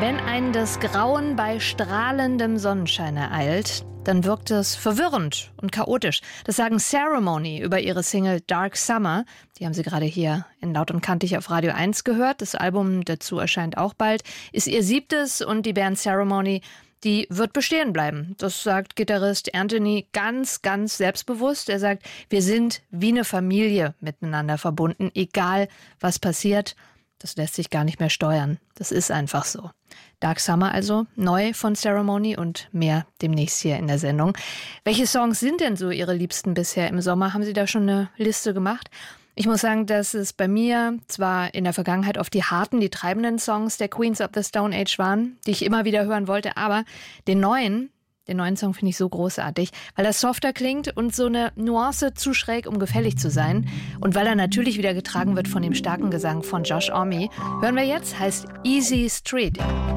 Wenn einen das Grauen bei strahlendem Sonnenschein ereilt, dann wirkt es verwirrend und chaotisch. Das sagen Ceremony über ihre Single Dark Summer. Die haben Sie gerade hier in Laut und Kantig auf Radio 1 gehört. Das Album dazu erscheint auch bald. Ist ihr 7. und die Band Ceremony, die wird bestehen bleiben. Das sagt Gitarrist Anthony ganz, ganz selbstbewusst. Er sagt, wir sind wie eine Familie miteinander verbunden, egal was passiert. Das lässt sich gar nicht mehr steuern. Das ist einfach so. Dark Summer also, neu von Ceremony und mehr demnächst hier in der Sendung. Welche Songs sind denn so Ihre Liebsten bisher im Sommer? Haben Sie da schon eine Liste gemacht? Ich muss sagen, dass es bei mir zwar in der Vergangenheit oft die harten, die treibenden Songs der Queens of the Stone Age waren, die ich immer wieder hören wollte, aber den neuen Song finde ich so großartig, weil er softer klingt und so eine Nuance zu schräg, um gefällig zu sein. Und weil er natürlich wieder getragen wird von dem starken Gesang von Josh Homme. Hören wir jetzt, heißt Easy Street.